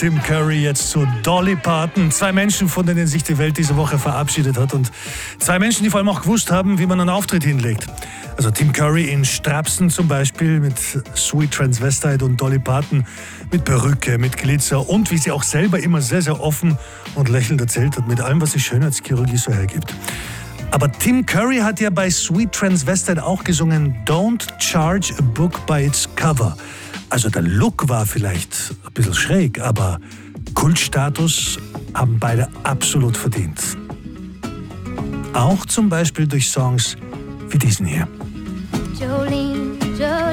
Tim Curry jetzt zu Dolly Parton. Zwei Menschen, von denen sich die Welt diese Woche verabschiedet hat. Und zwei Menschen, die vor allem auch gewusst haben, wie man einen Auftritt hinlegt. Also Tim Curry in Strapsen zum Beispiel mit Sweet Transvestite und Dolly Parton mit Perücke, mit Glitzer und wie sie auch selber immer sehr, sehr offen und lächelnd erzählt hat, mit allem, was die Schönheitschirurgie so hergibt. Aber Tim Curry hat ja bei Sweet Transvestite auch gesungen Don't charge a book by its cover. Also der Look war vielleicht ein bisschen schräg, aber Kultstatus haben beide absolut verdient. Auch zum Beispiel durch Songs wie diesen hier. Jolene, Jolene.